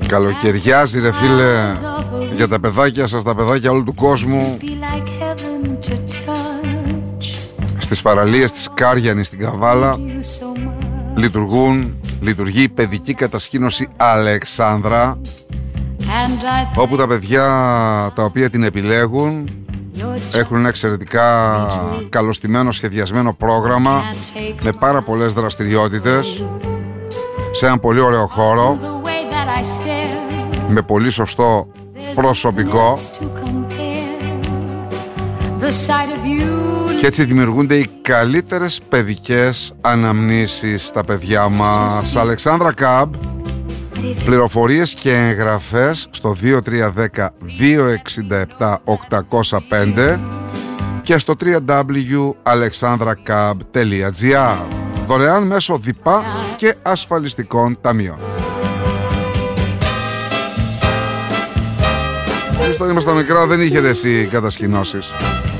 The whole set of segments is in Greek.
Καλοκαιριάζει ρε φίλε, για τα παιδάκια σας, τα παιδάκια όλου του κόσμου. Στις παραλίες της Κάριανης στην Καβάλα λειτουργεί η παιδική κατασκήνωση Αλεξάνδρα, όπου τα παιδιά τα οποία την επιλέγουν έχουν ένα εξαιρετικά καλωστημένο, σχεδιασμένο πρόγραμμα με πάρα πολλές δραστηριότητες σε έναν πολύ ωραίο χώρο, με πολύ σωστό προσωπικό, και έτσι δημιουργούνται οι καλύτερες παιδικές αναμνήσεις στα παιδιά μας. Αλεξάνδρα Καμπ. Πληροφορίες και εγγραφές στο 2310-267-805 και στο www.alexandrakab.gr. Δωρεάν μέσω ΔΙΠΑ και ασφαλιστικών ταμείων. Όταν ήμασταν μικρά δεν είχε εσύ κατασκηνώσεις.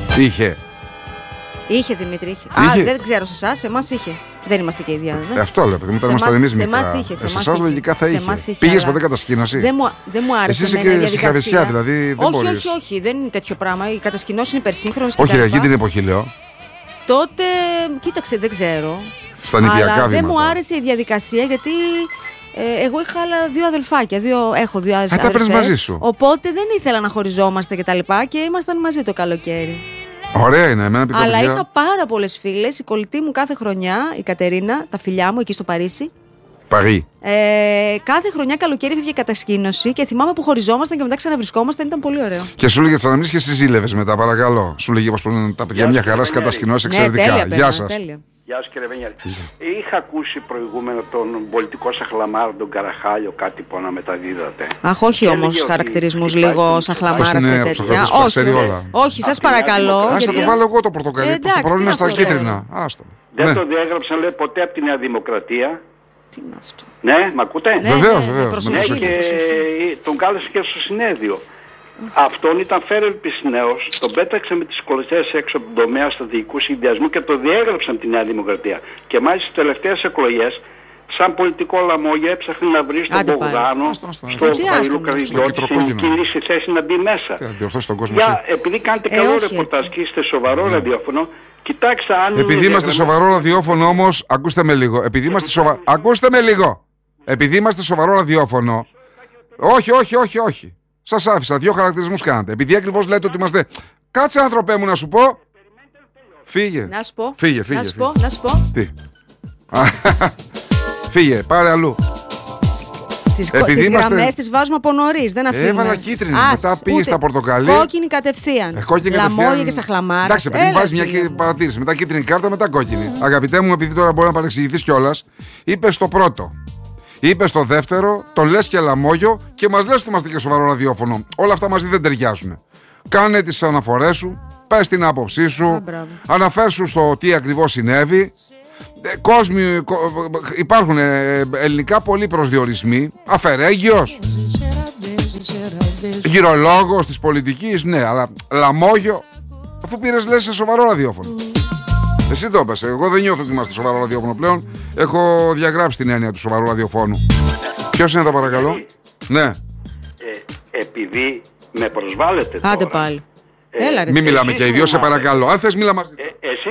Είχε Δημήτρη, είχε. Α, δεν ξέρω σε εσάς, σε εμάς είχε. Δεν είμαστε και ίδια. Αυτό λέω, παιδί μου, όταν ήμασταν εμείς μικρά. Σε εσάς λογικά θα είχε. Πήγες ποτέ κατασκήνωση? Δεν μου άρεσε. Εσύ είσαι και συγχαβεσιά, δηλαδή δεν μπορείς. Όχι, δεν είναι τέτοιο πράγμα. Οι κατασκηνώσεις είναι υπερσύγχρονες. Όχι, ρε, εκείνη την εποχή λέω. Τότε, κοίταξε, δεν ξέρω. Στα νηπιακά βήματα. Αλλά δεν μου άρεσε η διαδικασία, γιατί εγώ είχα άλλα δύο αδελφάκια. Έχω δύο αδελφές. Τα παίρνεις μαζί σου. Οπότε δεν ήθελα να χωριζόμαστε και τα λοιπά και ήμασταν μαζί το καλοκαίρι. Ωραία είναι, εμένα πει. Αλλά είχα πάρα πολλές φίλες. Η κολλητή μου κάθε χρονιά, η Κατερίνα, τα φιλιά μου εκεί στο Παρίσι. Παρί. Κάθε χρονιά καλοκαίρι έφυγε κατασκήνωση και θυμάμαι που χωριζόμασταν και μετά ξαναβρισκόμασταν. Ήταν πολύ ωραίο. Και σου λέγε τις αναμνήσεις και συζήλευες μετά, παρακαλώ. Σου λέγε πως τα παιδιά μια χαρά σε κατασκηνώσεις εξαιρετικά. Ναι, Γεια σας. Γεια σας κύριε Βενιάρη. Είχα ακούσει προηγούμενα τον πολιτικό Σαχλαμάρα, τον Καραχάλιο, κάτι που αναμεταδίδατε. Αχ, όχι όμως χαρακτηρισμούς λίγο Σαχλαμάρας και τέτοια. Όχι, σας παρακαλώ. Ας το βάλω εγώ το πορτοκαλί, που στο πρόβλημα στα κίτρινα. Δεν το διέγραψαν, λέει, ποτέ από τη Νέα Δημοκρατία. Τι είναι αυτό? Ναι, μ' ακούτε? Βεβαίως. Ναι, και τον κάλεσε και στο συνέδριο. Αυτόν ήταν φέρελπης νέος, τον πέταξε με τις κολλητές έξω από τον τομέα στρατηγικού συνδυασμού και το διέγραψαν τη Νέα Δημοκρατία. Και μάλιστα στις τελευταίες εκλογές, σαν πολιτικό λαμόγια, έψαχνε να βρει στον Μπογδάνο, στο Βαϊλού Καριντώτη, στην κίνηση θέση να μπει μέσα. Επειδή κάνετε καλό ρεπορτάζ και είστε σοβαρό ραδιόφωνο, κοιτάξτε αν. Επειδή είμαστε σοβαρό ραδιόφωνο όμως, ακούστε με λίγο. Επειδή είμαστε σοβαρό ραδιόφωνο. Όχι. Σας άφησα, δύο χαρακτηρισμούς κάνατε. Επειδή ακριβώς λέτε ότι είμαστε. Κάτσε άνθρωπέ μου να σου πω. Φύγε. Να σου πω. Φύγε. Να σου πω. Τι? Φύγε, πάρε αλλού. Τις γραμμές τις βάζουμε από νωρίς, δεν αφήνουμε. Έβαλα κίτρινη, μετά πήγε στα πορτοκαλί. Κόκκινη κατευθείαν. Λαμόγια και Σαχλαμάρα. Εντάξει, επειδή βάζει μια παρατήρηση, μετά κίτρινη κάρτα, μετά κόκκινη. Αγαπητέ μου, επειδή τώρα μπορεί να παρεξηγηθείς κιόλας, είπε στο πρώτο. Είπε στο δεύτερο, τον λες και λαμόγιο και μας λες ότι είμαστε και σοβαρό ραδιόφωνο. Όλα αυτά μαζί δεν ταιριάζουν. Κάνε τις αναφορές σου, πες την άποψή σου, αναφέρσου στο τι ακριβώς συνέβη. Κόσμοι, υπάρχουν ελληνικά πολλοί προσδιορισμοί. Αφαιρέγγιος, γυρολόγος της πολιτικής, ναι, αλλά λαμόγιο, αφού πήρες λες σε σοβαρό ραδιόφωνο. Εσύ το έπαιξε. Εγώ δεν νιώθω ότι είμαστε σοβαρό ραδιόφωνο πλέον. Έχω διαγράψει την έννοια του σοβαρού ραδιοφώνου. Ποιος είναι εδώ, παρακαλώ? Ναι. Επειδή με προσβάλλετε τώρα. Άντε πάλι. Έλα ρε. Μην μιλάμε και οι δυο, σε παρακαλώ. Αν θες μίλα μαζί.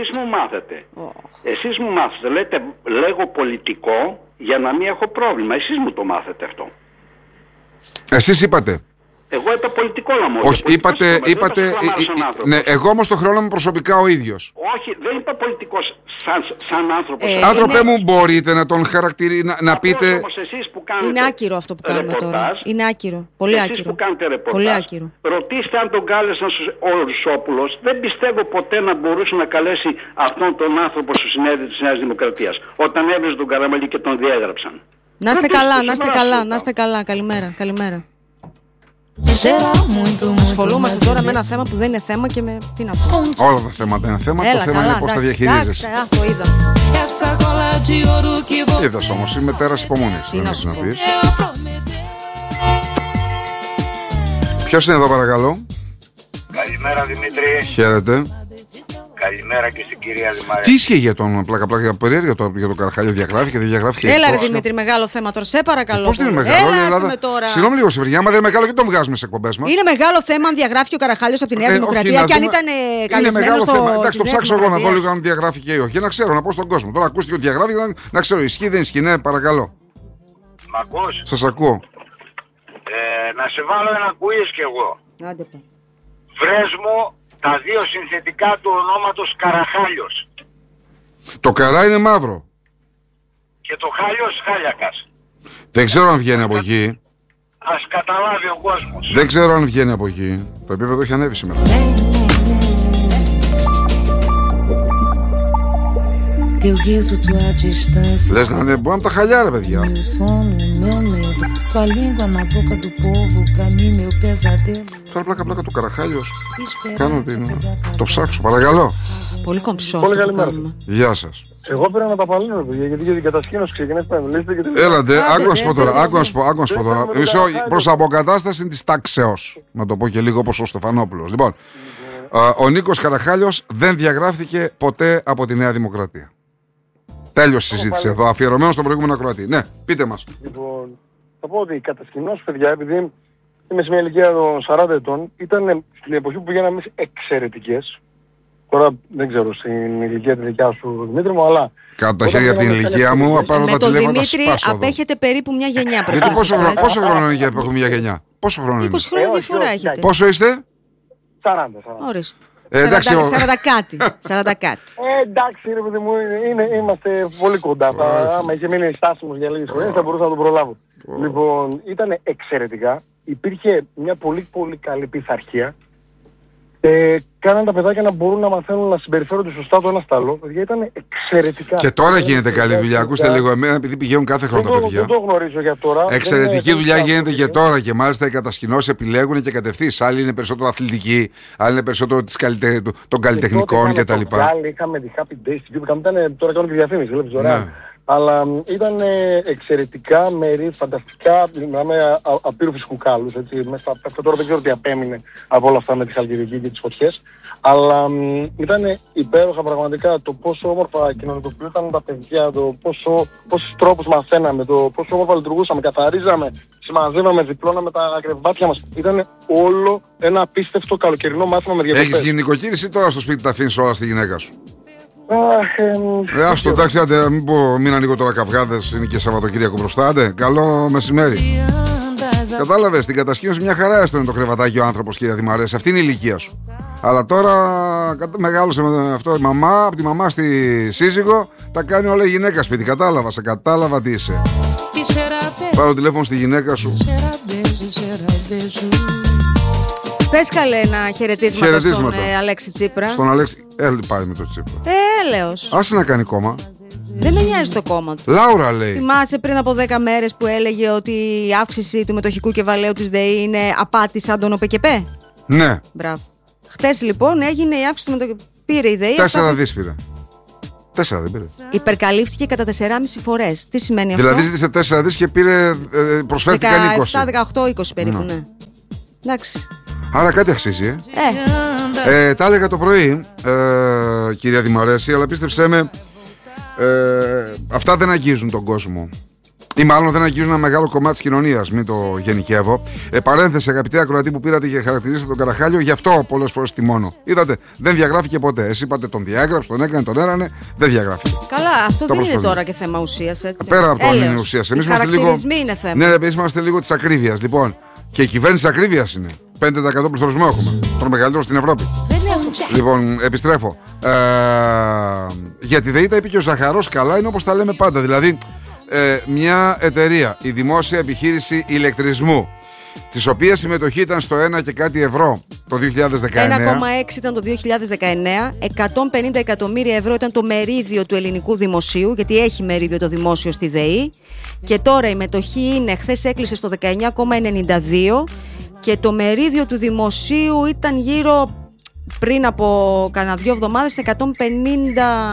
Εσείς μου μάθετε. Λέτε, λέγω πολιτικό για να μην έχω πρόβλημα. Εσείς μου το μάθετε αυτό. Εσείς είπατε. Εγώ είπα πολιτικό λαμόγιο. Όχι, είπατε. Ναι, εγώ όμως το χρόνο μου προσωπικά ο ίδιος. Όχι, δεν είπα πολιτικός σαν άνθρωπος. Άνθρωπε μου, μπορείτε να τον να πείτε. Όμως εσείς που κάνετε. Είναι άκυρο αυτό που κάνουμε τώρα. Είναι άκυρο. Πολύ άκυρο. Εσείς που κάνετε ρεπορτάζ. Πολύ άκυρο. Ρωτήστε αν τον κάλεσαν ο Ρουσόπουλος. Δεν πιστεύω ποτέ να μπορούσε να καλέσει αυτόν τον άνθρωπο στο συνέδριο της Νέας Δημοκρατίας. Όταν έβριζε τον Καραμαλή και τον διέγραψαν. Να είστε καλά. Καλημέρα. Ασχολούμαστε τώρα με ένα θέμα που δεν είναι θέμα και με. Τι να πω. Όλα τα θέματα είναι θέμα. Το θέμα είναι πώς τα διαχειρίζεσαι. Το είδα. Είδας όμως, είμαι τέρας υπομονής. Τι να σου πω. Ποιος είναι εδώ, παρακαλώ? Καλημέρα Δημήτρη. Χαίρετε. Καλημέρα και στην κυρία Δημαρέ. Τι ίσχυε για τον πλάκα περιέργεια για τον Καραχάλιο, διαγράφηκε, δεν διαγράφηκε? Έλα, ρε Δημήτρη, μεγάλο θέμα τώρα, σε παρακαλώ. Πώς δεν είναι μεγάλο? Έλα, τώρα. Συγγνώμη λίγο, Σεβεριά, άμα δεν είναι μεγάλο, γιατί τον βγάζουμε σε εκπομπές μας? Είναι μεγάλο θέμα αν διαγράφηκε ο Καραχάλιος από τη Νέα Δημοκρατία και αν ήταν καλεσμένος. Είναι μεγάλο θέμα. Εντάξει, το ψάξω εγώ να δω λίγο αν διαγράφηκε ή όχι. Για να ξέρω, να πω στον κόσμο. Τώρα ακούστηκε ότι διαγράφηκε, να ξέρω, ισχύει, δεν ισχύει. Ναι, παρακαλώ. Μ' ακούς? Σας ακούω. Να σε βάλω ένα quiz κι εγώ. Βρες μου τα δύο συνθετικά του ονόματος Καραχάλιος. Το καρά είναι μαύρο. Και το χάλιος χάλιακας. Δεν ξέρω αν βγαίνει από εκεί. Ας καταλάβει ο κόσμος. Δεν ξέρω αν βγαίνει από εκεί. Το επίπεδο έχει ανέβει σήμερα. Λες να είναι μπορεί από τα χαλιά, ρε παιδιά. Τώρα πλάκα του Καραχάλιος. Κάνω το ψάξω, παρακαλώ. Πολύ κομψό. Πολύ καλημέρα. Γεια σας. Εγώ πήρα να τα παλύνω, παιδιά, γιατί για την κατασκήνωση ξεκινάει να Έλατε, άκου να σου πω τώρα. Μισό, προς αποκατάσταση της τάξεως. Να το πω και λίγο όπως ο Στεφανόπουλος. Λοιπόν, ο Νίκος Καραχάλιος δεν διαγράφηκε ποτέ από τη Νέα Δημοκρατία. Τέλειωσε η συζήτηση εδώ, αφιερωμένο στον προηγούμενο ακροατή. Ναι, πείτε μας. Λοιπόν, θα πω ότι οι κατασκηνώσεις, παιδιά, επειδή είμαι σε μια ηλικία των 40 ετών, ήταν στην εποχή που πηγαίναμε εμείς εξαιρετικές. Τώρα δεν ξέρω στην ηλικία τη δικιά σου, Δημήτρη μου, αλλά... Κάτω τα χέρια από την ηλικία μου, απάνω τα τηλέφωνα τα σπάσω. Με τον Δημήτρη απέχετε περίπου μια γενιά. Γιατί πόσο χρόνο είναι για να έχουμε μια γενιά? Πόσο χρόνο είναι? 20 χρόνια διαφορά έχετε. Πόσο είστε? 40. Ορίστε. Εντάξει, 40 κάτι. Εντάξει, ρε παιδί μου, είμαστε πολύ κοντά. Άμα είχε μείνει στάσιμος για λίγες χρονιές θα μπορούσα να τον προλάβω. Λοιπόν, ήταν εξαιρετικά. Υπήρχε μια πολύ πολύ καλή πειθαρχία. Κάναν τα παιδάκια να μπορούν να μαθαίνουν να συμπεριφέρονται σωστά το ένα στο άλλο. Παιδιά, ήταν εξαιρετικά. Και τώρα γίνεται καλή δουλειά. Ακούστε λίγο, εμένα επειδή πηγαίνουν κάθε χρόνο τα παιδιά. Δεν το γνωρίζω για τώρα. Εξαιρετική δουλειά γίνεται και τώρα και μάλιστα οι κατασκηνώσεις επιλέγουν και κατευθύνσεις. Άλλοι είναι περισσότερο αθλητικοί, άλλοι είναι περισσότερο των καλλιτεχνικών κτλ. Άλλοι είχαμε τη Happy Days στην Κύπρο, τώρα κάνουν και διαφήμιση, βλέπεις ωραία. Αλλά ήταν εξαιρετικά μέρη, φανταστικά, μιλάμε απείρου φυσικού κάλους, έτσι, μέσα από τώρα δεν ξέρω τι απέμεινε από όλα αυτά με τη Χαλκιδική και τις φωτιές, αλλά ήταν υπέροχα πραγματικά το πόσο όμορφα κοινωνικοποιούνταν τα παιδιά, το πόσους τρόπους μαθαίναμε, το πόσο όμορφα λειτουργούσαμε, καθαρίζαμε, συμμαζεύαμε, διπλώναμε τα κρεβάτια μας. Ήταν όλο ένα απίστευτο καλοκαιρινό μάθημα με διακοπές. Έχεις γίνει νοικοκύρης ή τώρα στο σπίτι τα αφήνεις όλα στη γυναίκα σου? Άστο, εντάξει, μην ανοίγω τώρα καυγάδες, είναι και Σαββατοκύριακο μπροστά. Άντε, καλό μεσημέρι. Κατάλαβες, στην κατασκήνωση μια χαρά έστω είναι το κρεβατάκι ο άνθρωπος, κυρία Δημαρέση. Αυτή είναι η ηλικία σου. Αλλά τώρα μεγάλωσε με αυτό η μαμά, από τη μαμά στη σύζυγο, τα κάνει όλα η γυναίκα σπίτι. Κατάλαβα, σε κατάλαβα τι είσαι. Πάρω τηλέφωνο στη γυναίκα σου. Πες καλέ ένα χαιρετίσματα στον Αλέξη Τσίπρα. Στον Αλέξη, πάλι με το Τσίπρα. Έλεος. Άσε να κάνει κόμμα. Δεν με νοιάζει το κόμμα του. Λάουρα λέει. Θυμάσαι πριν από 10 μέρες που έλεγε ότι η αύξηση του μετοχικού κεφαλαίου της ΔΕΗ είναι απάτη σαν τον ΟΠΕΚΕΠΕ? Ναι. Μπράβο. Χτες λοιπόν έγινε η αύξηση του μετοχικού. Πήρε η ΔΕΗ. 4 δις πήρε. 4 δεν πήρε. Υπερκαλύφθηκε κατά 4,5 φορές. Τι σημαίνει αυτό? Δηλαδή ζήτησε 4 δις και πήρε, προσφέρθηκαν 20. 17, 18, 20 περίπου, ναι. Εντάξει. Άρα κάτι αξίζει, τα έλεγα το πρωί, κυρία Δημαρέση, αλλά πίστεψέ με, αυτά δεν αγγίζουν τον κόσμο. Ή μάλλον δεν αγγίζουν ένα μεγάλο κομμάτι της κοινωνίας, μην το γενικεύω. Παρένθεση, αγαπητέ ακροατή που πήρατε και χαρακτηρίσατε τον Καραχάλιο, γι' αυτό πολλές φορές τιμώνω. Είδατε, δεν διαγράφηκε ποτέ. Εσείς είπατε τον διάγραψε, τον έκανε, τον έρανε, δεν διαγράφηκε. Καλά, αυτό δεν είναι τώρα και θέμα ουσίας, έτσι. Πέρα από το είναι ουσίας. Εμείς είμαστε λίγο. Είναι θέμα. Ναι, εμείς είμαστε λίγο της ακρίβειας. Λοιπόν, και η κυβέρνηση ακρίβειας είναι. 5% πληθωρισμό έχουμε. Τον μεγαλύτερο στην Ευρώπη. Δεν έχουμε. Λοιπόν, επιστρέφω. Για τη ΔΕΗ τα είπε και ο Ζαχαρός καλά, είναι όπως τα λέμε πάντα. Δηλαδή, μια εταιρεία, η δημόσια επιχείρηση ηλεκτρισμού, της οποίας συμμετοχή ήταν στο 1 και κάτι ευρώ το 2019. 1,6 ήταν το 2019, 150 εκατομμύρια ευρώ ήταν το μερίδιο του ελληνικού δημοσίου, γιατί έχει μερίδιο το δημόσιο στη ΔΕΗ. Και τώρα η μετοχή είναι, χθες έκλεισε στο 19,92 και το μερίδιο του δημοσίου ήταν γύρω πριν από κανένα 2 εβδομάδες 150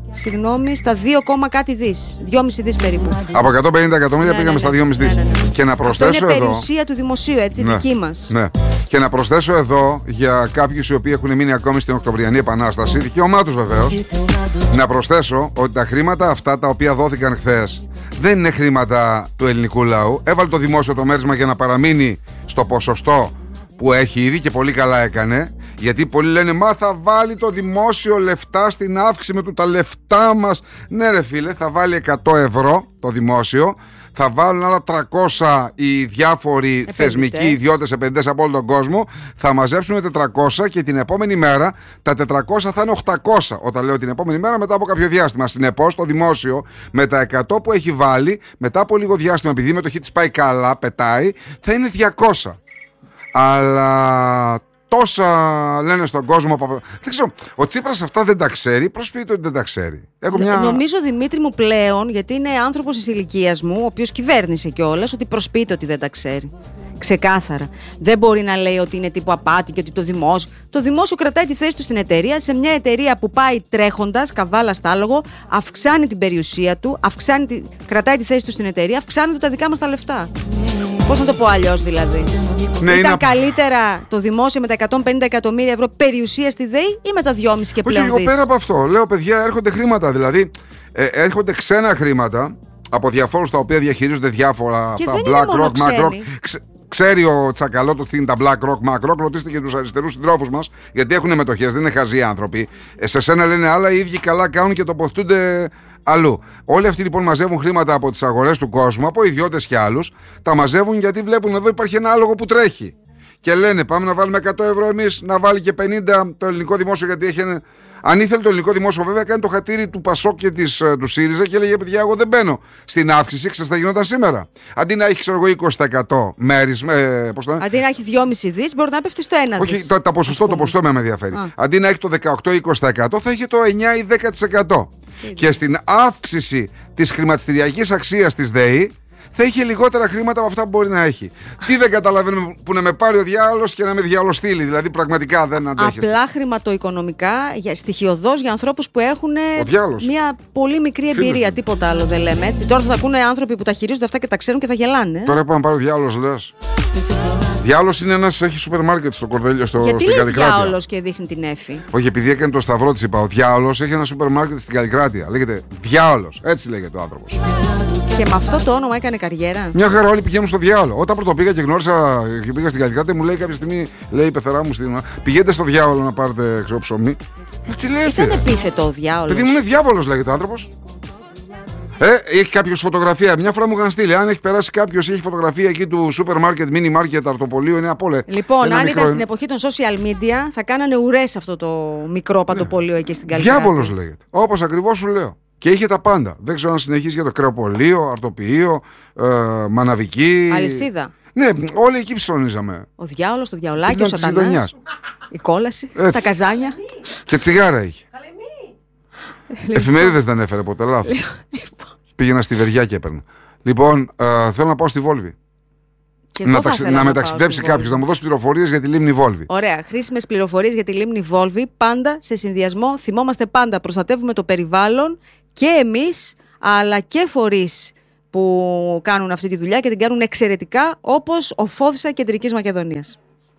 Συγγνώμη, στα 2, κάτι δις. 2,5 δις περίπου. Από 150 εκατομμύρια πήγαμε στα 2,5 δις. Και να προσθέσω αυτό είναι εδώ. περιουσία του δημοσίου, έτσι, δική μας. Ναι. Και να προσθέσω εδώ για κάποιους οι οποίοι έχουν μείνει ακόμη στην Οκτωβριανή Επανάσταση, δικαίωμά τους βεβαίως, να προσθέσω ότι τα χρήματα αυτά τα οποία δόθηκαν χθες δεν είναι χρήματα του ελληνικού λαού. Έβαλε το δημόσιο το μέρισμα για να παραμείνει στο ποσοστό που έχει ήδη και πολύ καλά έκανε. Γιατί πολλοί λένε, μα θα βάλει το δημόσιο λεφτά στην αύξηση με τα λεφτά μας. Ναι ρε φίλε, θα βάλει 100 ευρώ το δημόσιο, θα βάλουν άλλα 300 οι διάφοροι επενδυτές, θεσμικοί ιδιώτες, επενδυτές από όλο τον κόσμο, θα μαζέψουν 400 και την επόμενη μέρα τα 400 θα είναι 800. Όταν λέω την επόμενη μέρα, μετά από κάποιο διάστημα. Συνεπώς το δημόσιο με τα 100 που έχει βάλει, μετά από λίγο διάστημα, επειδή η μετοχή της πάει καλά, πετάει, θα είναι 200. Αλλά τόσα λένε στον κόσμο. Δεν ξέρω, ο Τσίπρας αυτά δεν τα ξέρει, προσποιείται ότι δεν τα ξέρει. Νομίζω, Δημήτρη μου, πλέον, γιατί είναι άνθρωπος της ηλικίας μου, ο οποίος κυβέρνησε κιόλας, ότι προσποιείται ότι δεν τα ξέρει. Ξεκάθαρα. Δεν μπορεί να λέει ότι είναι τύπου απάτη και ότι το δημόσιο κρατάει τη θέση του στην εταιρεία. Σε μια εταιρεία που πάει τρέχοντας, καβάλα στάλογο, αυξάνει την περιουσία του, κρατάει τη θέση του στην εταιρεία, αυξάνει τα δικά μας τα λεφτά. Πώς να το πω αλλιώς δηλαδή? Ναι, ήταν καλύτερα το δημόσιο με τα 150 εκατομμύρια ευρώ περιουσία στη ΔΕΗ ή με τα 2,5 και πλέον δις? Όχι, εγώ πέρα από αυτό λέω, παιδιά, έρχονται χρήματα. Δηλαδή έρχονται ξένα χρήματα από διαφόρους τα οποία διαχειρίζονται διάφορα BlackRock, MacRock. Ξέρει ο Τσακαλώτος τι είναι τα BlackRock, MacRock. Ρωτήστε και τους αριστερούς συντρόφους μας, γιατί έχουν μετοχές, δεν είναι χαζοί άνθρωποι. Σε σένα λένε άλλα, οι ίδιοι καλά κάνουν και τοποθετούνται αλλού. Όλοι αυτοί λοιπόν μαζεύουν χρήματα από τις αγορές του κόσμου, από ιδιώτες και άλλους. Τα μαζεύουν γιατί βλέπουν εδώ υπάρχει ένα άλογο που τρέχει. Και λένε, πάμε να βάλουμε 100 ευρώ εμείς, να βάλει και 50 το ελληνικό δημόσιο, γιατί έχει ένα. Αν ήθελε το ελληνικό δημόσιο, βέβαια, κάνει το χατήρι του Πασόκ και του ΣΥΡΙΖΑ και έλεγε: παιδιά, εγώ δεν μπαίνω στην αύξηση, ξέρετε, θα γινόταν σήμερα. Αντί να έχει, ξέρω εγώ, 20% μέρισμα. Αντί να έχει 2,5 δις, μπορεί να πέφτει στο 1 δις. Όχι, το ποσοστό με ενδιαφέρει. Αντί να έχει το 18-20%, θα έχει το 9 ή 10%. Και στην αύξηση της χρηματιστηριακής αξίας της ΔΕΗ θα είχε λιγότερα χρήματα από αυτά που μπορεί να έχει. Τι δεν καταλαβαίνουμε που να με πάρει ο διάολος και να με διαολοστείλει? Δηλαδή πραγματικά δεν αντέχει. Απλά χρηματοοικονομικά, στοιχειοδός για ανθρώπους που έχουν μια πολύ μικρή εμπειρία. Τίποτα άλλο δεν λέμε έτσι. Τώρα θα ακούνε άνθρωποι που τα χειρίζονται αυτά και τα ξέρουν και θα γελάνε. Τώρα πάμε να πάρει ο διάολος, λες. Διάολος είναι ένας, έχει σούπερ μάρκετ στο Κορδέλιο, στην Καλλικράτεια. Γιατί λέει διάολος και δείχνει την έφη? Όχι, επειδή έκανε το σταυρό της, είπα. Ο διάολος έχει ένα σούπερ μάρκετ στην Καλλικράτεια. Λέγεται διάολος. Έτσι λέγεται ο άνθρωπος. Και με αυτό το όνομα έκανε καριέρα. Μια χαρά, όλοι πηγαίνουν στο διάολο. Όταν πρώτο πήγα και γνώρισα και πήγα στην Καλλικράτεια, μου λέει κάποια στιγμή, λέει η πεθερά μου στην. Πηγαίνετε στο διάολο να πάρετε ψωμί. Τι λέει? Ήταν επίθετο ο διάολος. Παιδί μου είναι διάβολος, λέγεται ο άνθρωπος. Έχει κάποιο φωτογραφία. Μια φορά μου είχαν στείλει. Αν έχει περάσει κάποιο, έχει φωτογραφία εκεί του σούπερ μάρκετ, mini market, αρτοπολείο, είναι από όλα. Λοιπόν, αν ήταν στην εποχή των social media, θα κάνανε ουρές αυτό το μικρό παντοπολείο εκεί στην Καλλικράτεια. Διάβολος λέγεται. Όπως ακριβώς σου λέω. Και είχε τα πάντα. Δεν ξέρω αν συνεχίζει για το κρεοπολείο, αρτοποιείο, μαναβική. Αλυσίδα. Ναι, όλοι εκεί ψωνίζαμε. Ο διάολος, το διαολάκι, ο σατανάς. Η κόλαση, έτσι. Τα καζάνια. Και τσιγάρα είχε. Εφημερίδες δεν έφερε ποτέ, λάθος. Πήγαινα στη Βεριά και έπαιρνα. Λοιπόν, θέλω να πάω στη Βόλβη. Να μεταξιδέψει κάποιος, να μου δώσει πληροφορίες για τη λίμνη Βόλβη. Ωραία. Χρήσιμες πληροφορίες για τη λίμνη Βόλβη. Πάντα σε συνδυασμό. Θυμόμαστε πάντα. Προστατεύουμε το περιβάλλον και εμείς, αλλά και φορείς που κάνουν αυτή τη δουλειά και την κάνουν εξαιρετικά, όπως ο Φώδησα Κεντρικής Μακεδονίας.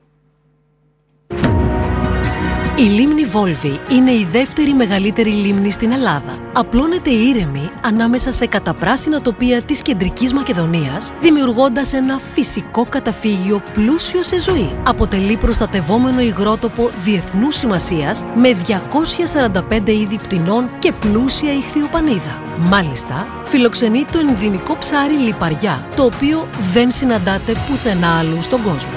Η λίμνη Βόλβη είναι η δεύτερη μεγαλύτερη λίμνη στην Ελλάδα. Απλώνεται ήρεμη ανάμεσα σε καταπράσινα τοπία της Κεντρικής Μακεδονίας, δημιουργώντας ένα φυσικό καταφύγιο πλούσιο σε ζωή. Αποτελεί προστατευόμενο υγρότοπο διεθνούς σημασίας με 245 είδη πτηνών και πλούσια ιχθυοπανίδα. Μάλιστα, φιλοξενεί το ενδυμικό ψάρι λιπαριά, το οποίο δεν συναντάται πουθενά αλλού στον κόσμο.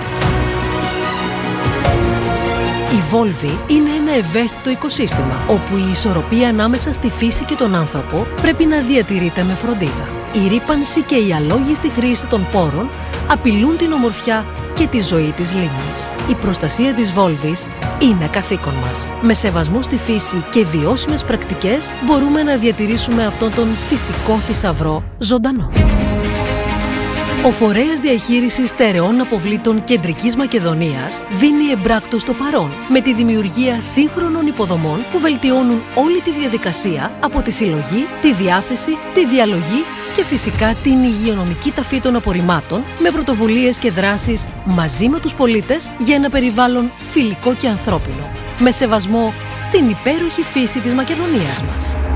Η Βόλβη είναι ένα ευαίσθητο οικοσύστημα, όπου η ισορροπία ανάμεσα στη φύση και τον άνθρωπο πρέπει να διατηρείται με φροντίδα. Η ρύπανση και η αλόγιστη χρήση των πόρων απειλούν την ομορφιά και τη ζωή της λίμνης. Η προστασία της Βόλβης είναι καθήκον μας. Με σεβασμό στη φύση και βιώσιμες πρακτικές μπορούμε να διατηρήσουμε αυτόν τον φυσικό θησαυρό ζωντανό. Ο Φορέας Διαχείρισης Στερεών Αποβλήτων Κεντρικής Μακεδονίας δίνει εμπράκτος το παρόν με τη δημιουργία σύγχρονων υποδομών που βελτιώνουν όλη τη διαδικασία από τη συλλογή, τη διάθεση, τη διαλογή και φυσικά την υγειονομική ταφή των απορριμμάτων με πρωτοβουλίες και δράσεις μαζί με τους πολίτες για ένα περιβάλλον φιλικό και ανθρώπινο, με σεβασμό στην υπέροχη φύση της Μακεδονίας μας.